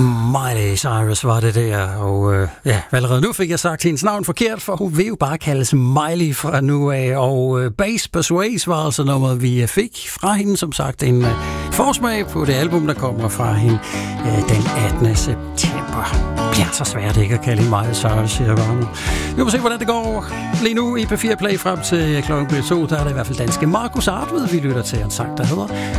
Miley Cyrus var det der, og allerede nu fik jeg sagt hendes navn forkert, for hun vil jo bare kaldes Miley fra nu af, og Bass Persuase var altså nummeret, vi fik fra hende, som sagt en forsmag på det album, der kommer fra hende den 18. september. Det bliver så svært ikke at kalde hende Miley Cyrus, siger jeg bare nu. Vi må se, hvordan det går lige nu i P4 Play frem til klokken 2, der er det i hvert fald danske Markus Artved, vi lytter til en sang, der hedder